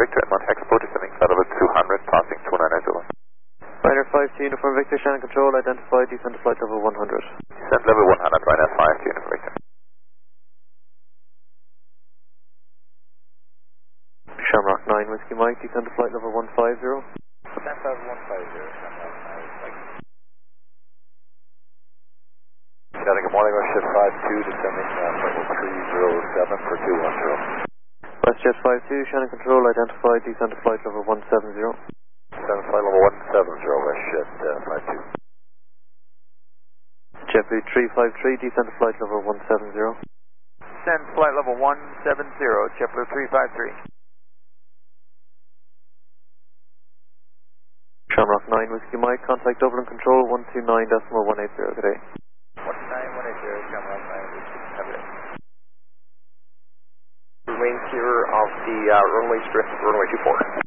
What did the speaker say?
Victor, Edmond Export, descending flight level 200, passing 299 over. Ryanair 5 to Uniform Victor, Shannon Control, identify, descend to flight level 100. Descent level 100, Ryanair 5 to Uniform Victor. Shamrock 9 Whiskey Mike, descend to flight level 150. Descent level 150, Shamrock 9 Whiskey. Good morning, WestJet 52, descending flight level 307 for 210. WestJet 52, Shannon Control, identify, descend to flight level 170. Descend flight level 170, WestJet 52. JetBlue 353, descend to flight level 170. Descend flight level 170, JetBlue 353. Shamrock 9 Whiskey Mike, contact Dublin Control 129.180 today. 129.180, Shamrock 9 Whiskey, have a day. Remain clear of the runway strip, runway 24.